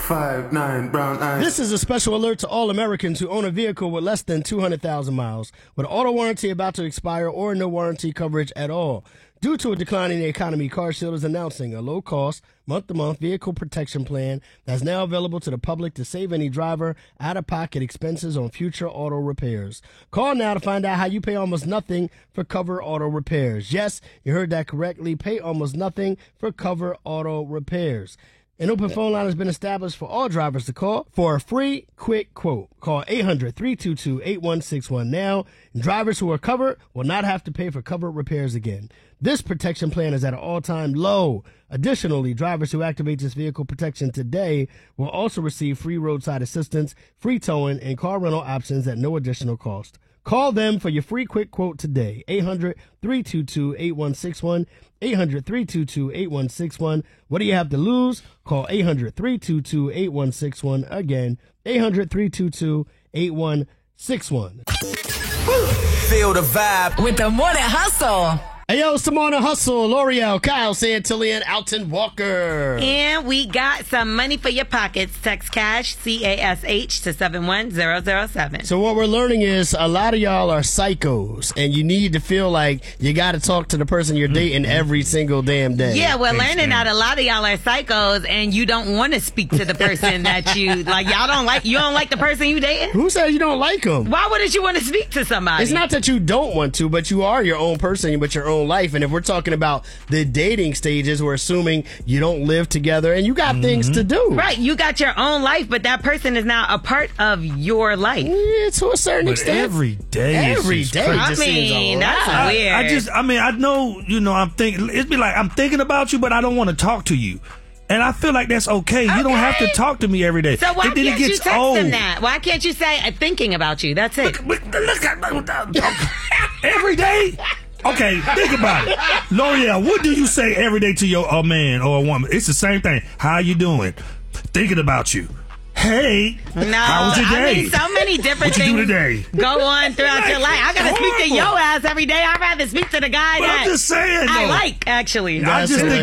5'9" brown eyes. This is a special alert to all Americans who own a vehicle with less than 200,000 miles, with auto warranty about to expire or no warranty coverage at all. Due to a decline in the economy, CarShield is announcing a low-cost, month-to-month vehicle protection plan that's now available to the public to save any driver out-of-pocket expenses on future auto repairs. Call now to find out how you pay almost nothing for cover auto repairs. Yes, you heard that correctly. Pay almost nothing for cover auto repairs. An open phone line has been established for all drivers to call for a free, quick quote. Call 800-322-8161 now, and drivers who are covered will not have to pay for covered repairs again. This protection plan is at an all-time low. Additionally, drivers who activate this vehicle protection today will also receive free roadside assistance, free towing, and car rental options at no additional cost. Call them for your free quick quote today. 800-322-8161. 800-322-8161. What do you have to lose? Call 800-322-8161. Again, 800-322-8161. Feel the vibe with the Morning Hustle. Hey, yo, it's the Morning Hustle. L'Oreal, Kyle Santillan, Alton Walker. And we got some money for your pockets. Text cash, CASH to 71007. So what we're learning is a lot of y'all are psychos, and you need to feel like you got to talk to the person you're dating every single damn day. Yeah, we're learning that a lot of y'all are psychos, and you don't want to speak to the person that you like. You don't like the person you dating? Who says you don't like them? Why wouldn't you want to speak to somebody? It's not that you don't want to, but you are your own person with your own life. And if we're talking about the dating stages, we're assuming you don't live together and you got things to do. Right, you got your own life, but that person is now a part of your life. Yeah, to a certain extent. Every day. I mean, that's weird. I know, I'm thinking, I'm thinking about you, but I don't want to talk to you. And I feel like that's okay. You don't have to talk to me every day. So why and then can't you text old. them that? Why can't you say, thinking about you? That's it. Look every day? Okay, think about it. L'Oreal, what do you say every day to your man or a woman? It's the same thing. How you doing? Thinking about you. Hey, no, how was your day? I mean, so many different what things you do today? Go on throughout your life. I gotta speak to your ass every day. I'd rather speak to the guy that I'm just saying, I like, actually. I just think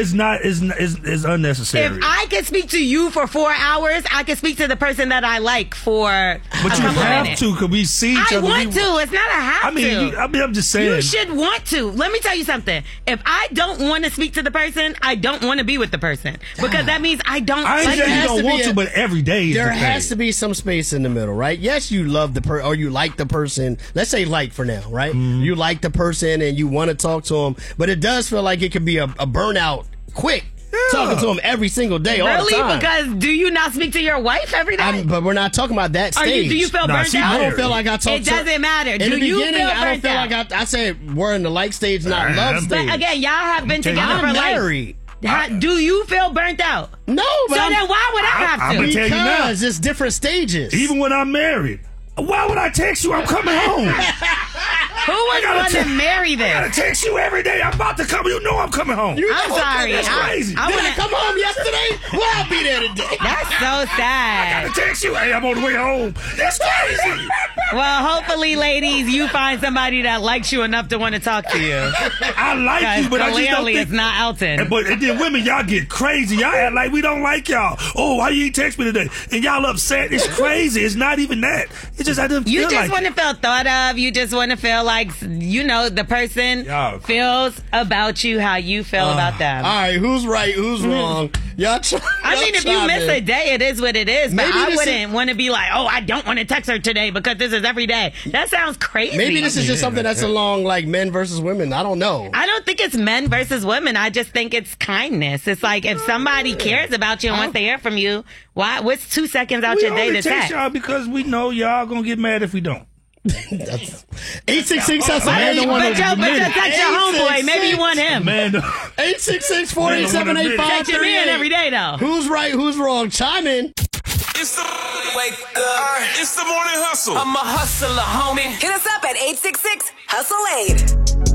it's unnecessary. If I can speak to you for 4 hours, I can speak to the person that I like for a couple minutes. But you have to, because we see each other. I want to. It's not a have to. I'm just saying. You should want to. Let me tell you something. If I don't want to speak to the person, I don't want to be with the person. Because that means I don't like them. You don't want to, but every day is there the has to be some space in the middle, right? Yes, you love the person, or you like the person. Let's say like for now, right? You like the person and you want to talk to them, but it does feel like it could be a burnout quick. Talking to him every single day, all the time. Really? Because do you not speak to your wife every day? But we're not talking about that stage. Do you feel burnt out? I don't feel like I talk to her. It doesn't matter. In the beginning, I don't feel like I said we're in the like stage, not love stage. But again, y'all have been together for married. Do you feel burnt out? No, but so then why would I have to? I'm gonna tell you now. Because it's different stages. Even when I'm married, why would I text you? I'm coming home. Who would want to marry them? I gotta text you every day. I'm about to come. You know I'm coming home. I'm sorry. That's crazy. Did I come home yesterday? Well, I'll be there today. That's so sad. I gotta text you. Hey, I'm on the way home. That's crazy. Well, hopefully, ladies, you find somebody that likes you enough to want to talk to you. I like you, but I just don't think it's not Alton. But then women, y'all get crazy. Y'all act like we don't like y'all. Oh, why you ain't text me today? And y'all upset. It's crazy. It's not even that. It's just I didn't feel like you just want to feel thought of. You just want to feel like the person feels about you how you feel about them. All right, who's right? Who's wrong? I mean, if you miss a day, it is what it is. But I wouldn't want to be like, oh, I don't want to text her today because this is every day. That sounds crazy. Maybe this is just something that's along like men versus women. I don't know. I don't think it's men versus women. I just think it's kindness. It's like if somebody cares about you and wants to hear from you, what's 2 seconds out your day to text? Y'all because we know y'all gonna get mad if we don't. 866 that's but you text your homeboy. Maybe you want him. 866-487-8538. Text your man every day though. Who's right? Who's wrong? Chime in. It's the It's the Morning Hustle. I'm a hustler, homie. Hit us up at 866-HUSTLE-8.